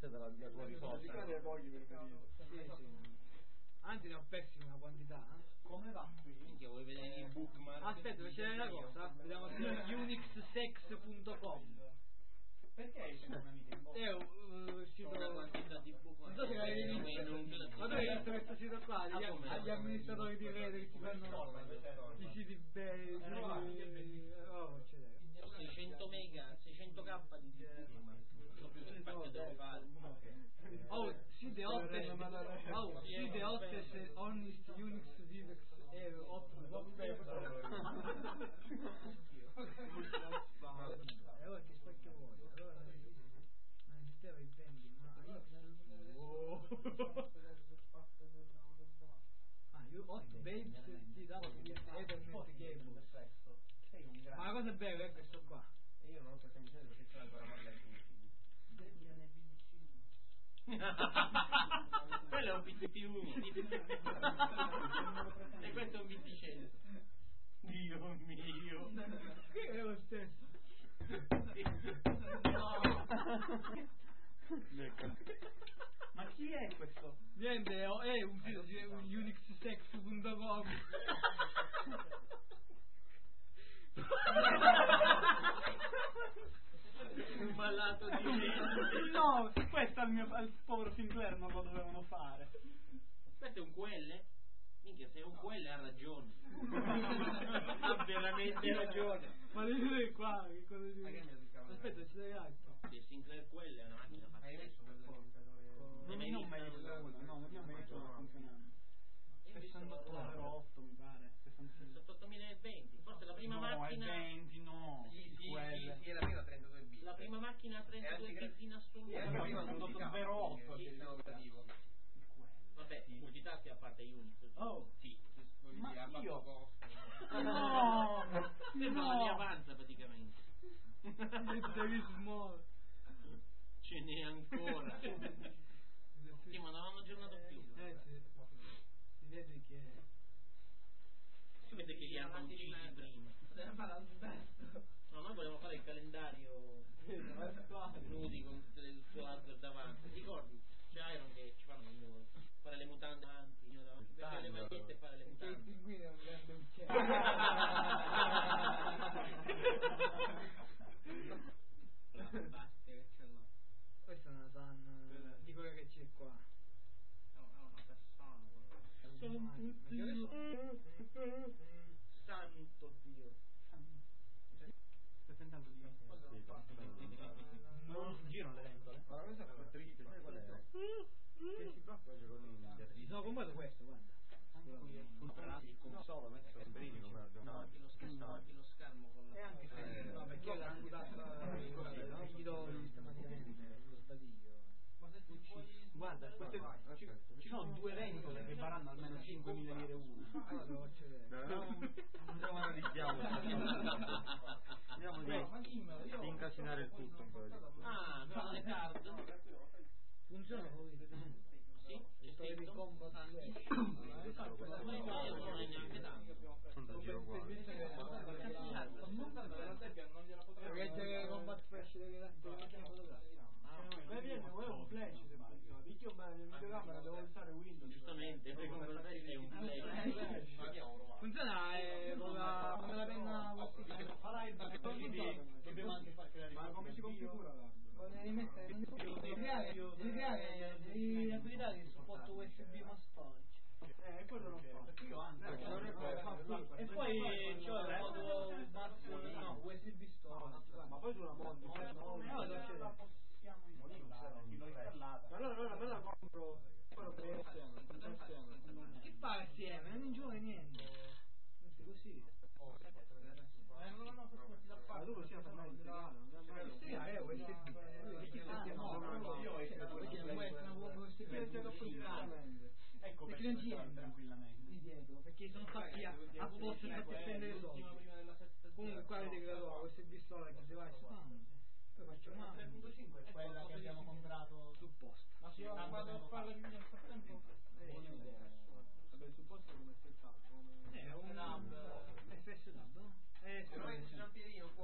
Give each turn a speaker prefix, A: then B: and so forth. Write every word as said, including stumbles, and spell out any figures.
A: te la la tua risorsa.
B: Sì, sì. Anzi, ne ho persi una quantità. Eh?
C: Come va qui?
D: Minchia, vuoi vedere i bookmark?
B: Aspetta, per c'è una cosa. Vediamo su unixsex punto com.
C: Perché hai sempre una vita in bocca?
B: È un uh, sito.
D: Una quantità di bookmark.
B: Non so se l'hai visto. Ma tu hai visto questo sito qua? Gli, agli amministratori di rete che ti fanno i siti belli. Oh, c'è
D: seicento mega, seicento k di bookmark. Non so più che spazio devo fare.
B: Oh, sì, the hottest, oh, sì, the hottest, honest, Unix, Vivex, e otto. E ora che specchio vuoi? Allora, non esisteva il vending, ma io... Ah, io otto babes, ti davo Ethernet cable. Ma la cosa bella è questo qua.
A: E io non ho semplicemente perché c'è ancora male
D: quello è un P C P uno e questo è un V cento. Dio mio,
B: che è lo stesso.
C: Ma chi è questo?
B: Niente, è un sito di unixsex punto com.
D: un malato di mente.
C: No, questo al mio al povero Sinclair non lo dovevano fare.
D: Questo è un Q L? Minchia, se è un Q L ha ragione. Ha veramente ragione.
B: Ma devi vedere qua, che cosa dici? Aspetta, c'è l'altro.
D: Il Sinclair Q L è una macchina pazzesca.
A: Hai messo quel
C: Non ne ho mai visto uno, no, non ne ho mai visto uno funzionante. sessantotto zero otto mi pare.
D: sessantottomilaventi, forse la prima
C: no,
D: macchina.
C: No, è venti, no.
A: Sì, sì, sì, sì, era prima trentadue bit.
D: La prima macchina a trentadue bit in assoluto.
A: Era prima
C: zero otto
A: il sistema operativo.
D: Vabbè, multitasking a parte Unix.
C: Oh,
D: sì.
C: Ma io
D: no, sembra la mia avanza praticamente.
B: Devi small.
D: Ce n'è ancora. Sì, ma non hanno aggiornato più.
B: Eh sì. Si vede che
D: si vede che li hanno uccisi prima. No, noi volevamo fare il calendario nudi con il suo hardware davanti. Ti ricordi? C'è Iron che ci fanno ogni volta. Fare le mutande davanti, invece le magliette e fare le mutande.
B: Che il pinguino è un grande uccello. Questa è una san di quello che c'è qua.
D: No, è una persona. Sono tutti santo Dio.
C: Stai tentando di non girano le ventole.
A: Ma la cosa è triste, sai qual è? Che si blocca con
B: mi sono comprato questo, guarda.
A: Non solo messo in brino, guarda.
D: No, lo schermo, lo schermo con la.
B: E anche se no, perché io l'ho buttata gli do sistematicamente lo sbadiglio.
C: Guarda, queste, ci, ci sono due ventole che varranno almeno cinquemila lire uno.
B: Allora lo faccio vedere.
A: Non analizziamo. Andiamo di incasinare il tutto un po'.
D: Ah, sono le card.
B: Funziona poi.
D: Sì, c'è
B: Storia di
D: scritto.
B: combat flash.
D: Non è neanche tanto.
A: Sono da giro qua.
B: Perché c'è combat flash delle macchine fotografiche. Ma viene, è un flash se poi. Io ma nel videocamera devo usare Windows.
D: Giustamente, perché come flash è un flash.
B: Funziona eh, con la con la penna U S B.
C: Dobbiamo anche far creare.
B: Ma come si configura? Devi mettere, devi creare, devi creare, devi abilitare il supporto U S B ma storage.
C: Eh, quello non fa. Perché io anche.
B: E poi c'ho il modo no, U S B storage.
C: Ma poi sulla Monti.
B: No, lo
C: Ma allora allora me la compro. Quello che assieme.
B: Che fa assieme? Non gioca niente. Così.
C: Eh, no, no, questo ti da fare. Ma tu lo sia per me il regalo, non è
B: sì, è U S B.
C: Ecco perché non ci entra tranquillamente
B: di dietro, perché sono fatti a apposta fatti a spendere soldi. Comunque qua vedete che la U S B storage device stand. Poi faccio una
C: tre punto cinque è quella che abbiamo comprato
B: supposto.
C: Ma se io vado a farla nel frattempo buona idea. Vabbè, il supposto come settato, come
B: è un F S D A B, no? Eh,